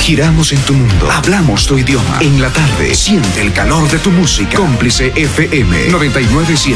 Giramos en tu mundo. Hablamos tu idioma. En la tarde, siente el calor de tu música. Cómplice FM 997.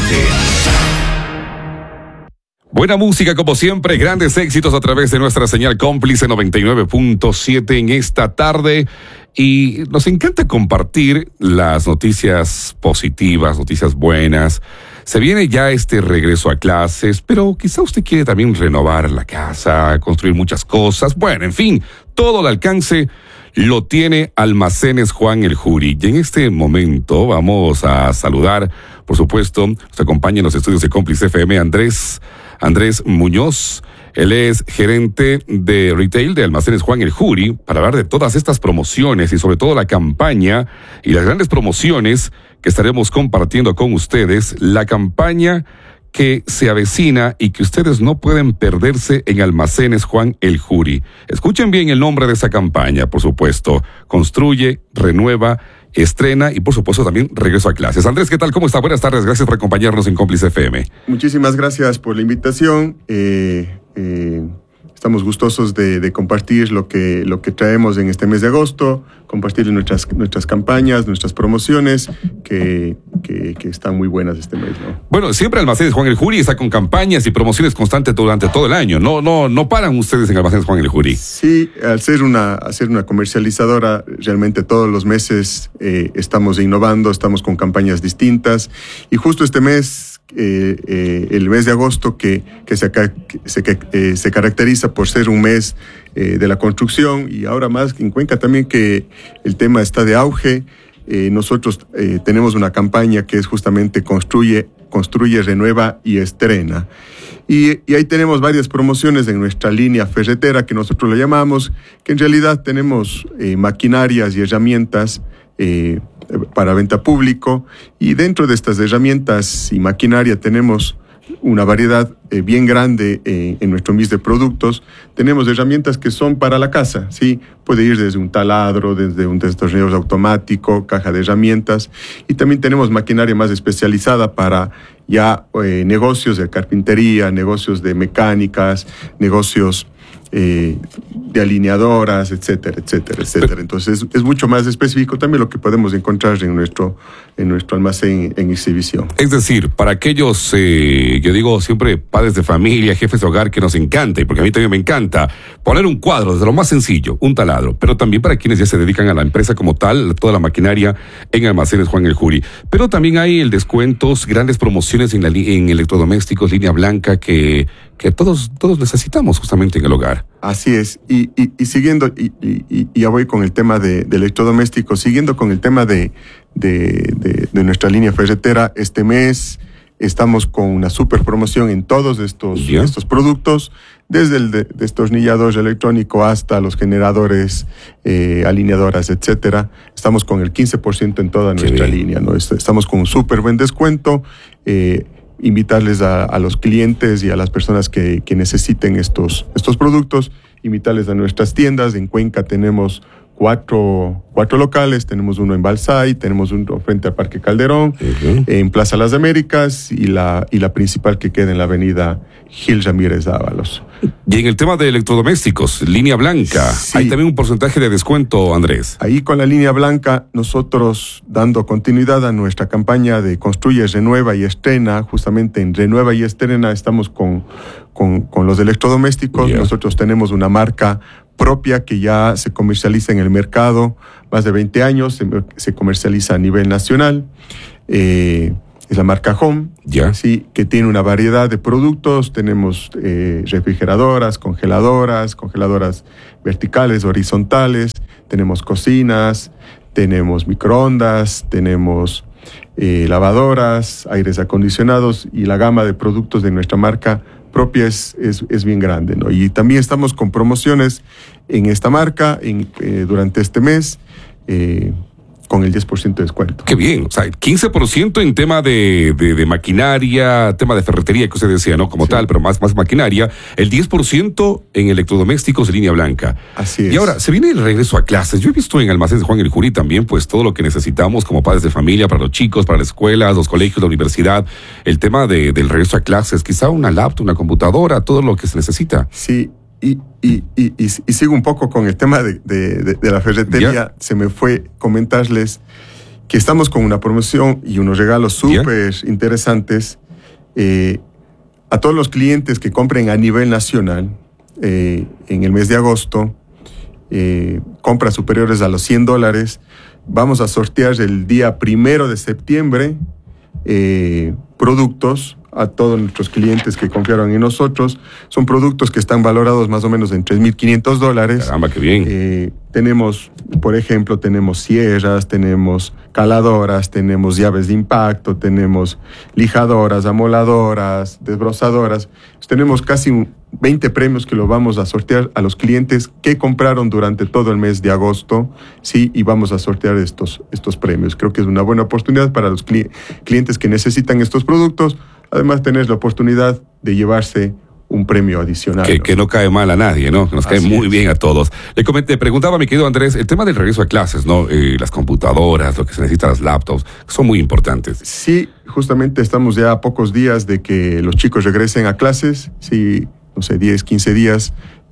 Buena música como siempre, grandes éxitos a través de nuestra señal Cómplice 99.7 en esta tarde. Y nos encanta compartir las noticias positivas, noticias buenas. Se viene ya este regreso a clases, pero quizá usted quiere también renovar la casa, construir muchas cosas. Bueno, en fin, todo al alcance lo tiene Almacenes Juan el Juri. Y en este momento vamos a saludar, por supuesto, nos acompaña en los estudios de Cómplice FM Andrés Muñoz. Él es gerente de retail de Almacenes Juan el Juri, para hablar de todas estas promociones y sobre todo la campaña y las grandes promociones que estaremos compartiendo con ustedes. La campaña que se avecina y que ustedes no pueden perderse en Almacenes Juan el Juri. Escuchen bien el nombre de esa campaña, por supuesto. Construye, renueva, estrena y por supuesto también regreso a clases. Andrés, ¿qué tal? ¿Cómo está? Buenas tardes, gracias por acompañarnos en Cómplice FM. Muchísimas gracias por la invitación. Estamos gustosos de compartir lo que traemos en este mes de agosto, compartir nuestras campañas, nuestras promociones, que están muy buenas este mes, ¿no? Bueno, siempre Almacenes Juan el Juri está con campañas y promociones constantes durante todo el año. No paran ustedes en Almacenes Juan el Juri. Sí, al ser una comercializadora, realmente todos los meses estamos innovando, estamos con campañas distintas. Y justo este mes, el mes de agosto, que se caracteriza por ser un mes de la construcción, y ahora más en Cuenca también, que el tema está de auge. Nosotros tenemos una campaña que es justamente construye, renueva y estrena. Y ahí tenemos varias promociones en nuestra línea ferretera, que nosotros le llamamos, que en realidad tenemos maquinarias y herramientas para venta público, y dentro de estas herramientas y maquinaria tenemos una variedad bien grande en nuestro mix de productos. Tenemos herramientas que son para la casa, ¿sí? Puede ir desde un taladro, desde un destornillador automático, caja de herramientas, y también tenemos maquinaria más especializada para ya negocios de carpintería, negocios de mecánicas, negocios de alineadoras, etcétera. Entonces es mucho más específico también lo que podemos encontrar en nuestro almacén en exhibición. Es decir, para aquellos, yo digo siempre, padres de familia, jefes de hogar, que nos encanta, y porque a mí también me encanta, poner un cuadro desde lo más sencillo, un taladro, pero también para quienes ya se dedican a la empresa como tal, toda la maquinaria en Almacenes Juan el Juri. Pero también hay el descuentos, grandes promociones en electrodomésticos, línea blanca, que todos necesitamos justamente en el hogar. Así es, y siguiendo, y ya voy con el tema de electrodomésticos, siguiendo con el tema de nuestra línea ferretera. Este mes estamos con una super promoción en todos estos productos, desde el destornillador electrónico hasta los generadores, alineadoras, etcétera. Estamos con el 15% en toda nuestra línea, ¿no? Estamos con un súper buen descuento. Invitarles a los clientes y a las personas que necesiten estos productos, invitarles a nuestras tiendas. En Cuenca tenemos cuatro locales, tenemos uno en Balsay, tenemos uno frente al Parque Calderón, en Plaza Las Américas, y la principal que queda en la avenida Gil Ramírez Ábalos. Y en el tema de electrodomésticos, línea blanca, sí, hay también un porcentaje de descuento, Andrés. Ahí con la línea blanca, nosotros dando continuidad a nuestra campaña de Construye, Renueva y Estrena. Justamente en Renueva y Estrena estamos con los electrodomésticos. Nosotros tenemos una marca propia que ya se comercializa en el mercado, más de 20 años, se comercializa a nivel nacional. Es la marca Home, sí, que tiene una variedad de productos. Tenemos refrigeradoras, congeladoras verticales, horizontales, tenemos cocinas, tenemos microondas, tenemos lavadoras, aires acondicionados, y la gama de productos de nuestra marca propia es bien grande, ¿no? Y también estamos con promociones en esta marca durante este mes, con el 10% de descuento. Qué bien, o sea, 15% en tema de maquinaria, tema de ferretería que usted decía, ¿no? Como tal, pero más maquinaria, el 10% en electrodomésticos de línea blanca. Así es. Y ahora, se viene el regreso a clases. Yo he visto en Almacenes Juan el Juri también, pues, todo lo que necesitamos como padres de familia, para los chicos, para las escuelas, los colegios, la universidad, el tema del regreso a clases, quizá una laptop, una computadora, todo lo que se necesita. Sí. Y sigo un poco con el tema de la ferretería. ¿Ya? Se me fue comentarles que estamos con una promoción y unos regalos súper interesantes a todos los clientes que compren a nivel nacional en el mes de agosto, compras superiores a los $100. Vamos a sortear el día 1 de septiembre productos a todos nuestros clientes que confiaron en nosotros. Son productos que están valorados más o menos en $3,500. Caramba, qué bien. Tenemos, por ejemplo, tenemos sierras, tenemos caladoras, tenemos llaves de impacto, tenemos lijadoras, amoladoras, desbrozadoras. Tenemos casi 20 premios que lo vamos a sortear a los clientes que compraron durante todo el mes de agosto, sí, y vamos a sortear estos premios. Creo que es una buena oportunidad para los clientes que necesitan estos productos. Además, tener la oportunidad de llevarse un premio adicional. Que no cae mal a nadie, ¿no? Que nos cae muy bien a todos. Le preguntaba a mi querido Andrés, el tema del regreso a clases, ¿no? Las computadoras, lo que se necesita, las laptops, son muy importantes. Sí, justamente estamos ya a pocos días de que los chicos regresen a clases, sí, no sé, 10, 15 días.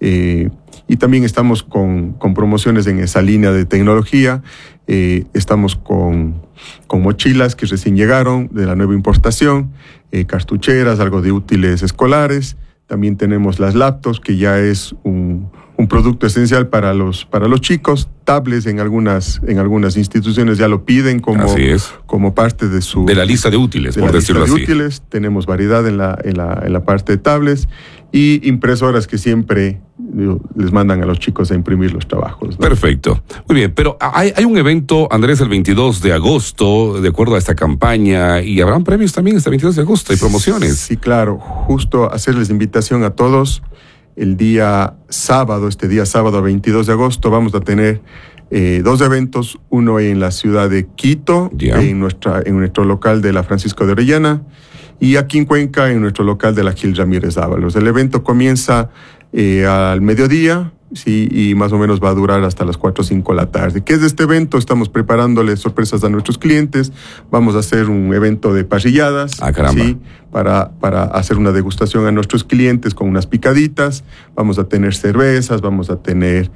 Y también estamos con promociones en esa línea de tecnología. Estamos con mochilas que recién llegaron de la nueva importación, cartucheras, algo de útiles escolares. También tenemos las laptops, que ya es un producto esencial para los chicos. Tablets en algunas instituciones ya lo piden como parte de la lista de útiles, por decirlo así. Útiles. Tenemos variedad en la parte de tablets y impresoras que siempre les mandan a los chicos a imprimir los trabajos, ¿no? Perfecto. Muy bien, pero hay un evento, Andrés, el 22 de agosto, de acuerdo a esta campaña, y habrán premios también este 22 de agosto y promociones. Sí, claro. Justo hacerles invitación a todos. El día sábado 22 de agosto, vamos a tener 2 eventos, uno en la ciudad de Quito, en nuestro local de la Francisco de Orellana, y aquí en Cuenca, en nuestro local de la Gil Ramírez Dávalos. El evento comienza al mediodía, sí, y más o menos va a durar hasta las 4 o 5 de la tarde. ¿Qué es este evento? Estamos preparándole sorpresas a nuestros clientes. Vamos a hacer un evento de parrilladas, ¿sí? Para hacer una degustación a nuestros clientes con unas picaditas. Vamos a tener cervezas, vamos a tener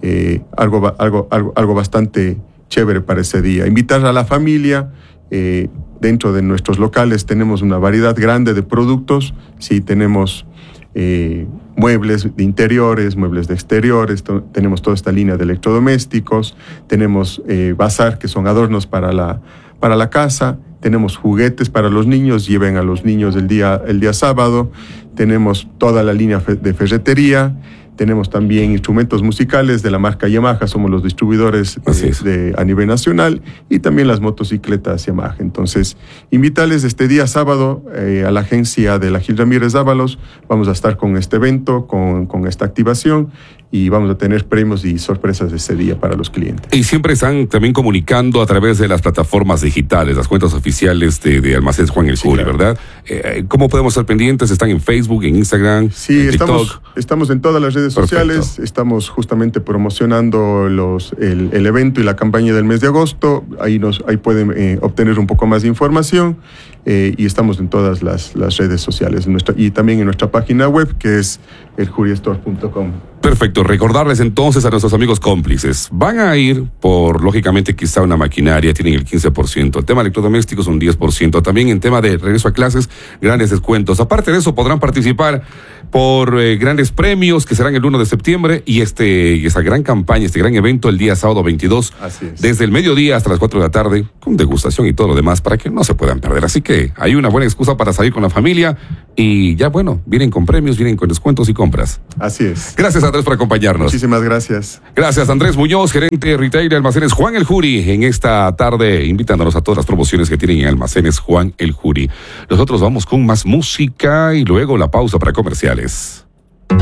algo bastante chévere para ese día. Invitar a la familia. Dentro de nuestros locales tenemos una variedad grande de productos. Sí, tenemos muebles de interiores, muebles de exteriores, tenemos toda esta línea de electrodomésticos, tenemos bazar, que son adornos para la casa, tenemos juguetes para los niños, lleven a los niños el día sábado, tenemos toda la línea de ferretería, tenemos también instrumentos musicales de la marca Yamaha, somos los distribuidores a nivel nacional, y también las motocicletas Yamaha. Entonces, invitarles este día sábado a la agencia de la Gil Ramírez Dávalos. Vamos a estar con este evento, con esta activación, y vamos a tener premios y sorpresas ese día para los clientes. Y siempre están también comunicando a través de las plataformas digitales, las cuentas oficiales de Almacenes Juan el Juri, claro, ¿verdad? ¿Cómo podemos estar pendientes? ¿Están en Facebook, en Instagram, en TikTok? Estamos en todas las redes sociales. Perfecto. Estamos justamente promocionando el evento y la campaña del mes de agosto. Ahí pueden obtener un poco más de información. Y estamos en todas las redes sociales y también en nuestra página web, que es eljuriestore.com. Perfecto. Recordarles entonces a nuestros amigos cómplices, van a ir por, lógicamente, quizá una maquinaria, tienen el 15%, el tema electrodoméstico es un 10%, también en tema de regreso a clases, grandes descuentos. Aparte de eso, podrán participar por grandes premios que serán el 1 de septiembre y esa gran campaña, este gran evento el día sábado 22, desde el mediodía hasta las 4 de la tarde, con degustación y todo lo demás para que no se puedan perder. Así que hay una buena excusa para salir con la familia y ya, bueno, vienen con premios, vienen con descuentos y compras. Así es. Gracias, Andrés, por acompañarnos. Muchísimas gracias. Gracias, Andrés Muñoz, gerente retail de Almacenes Juan el Juri, en esta tarde invitándonos a todas las promociones que tienen en Almacenes Juan el Juri. Nosotros vamos con más música y luego la pausa para comerciales.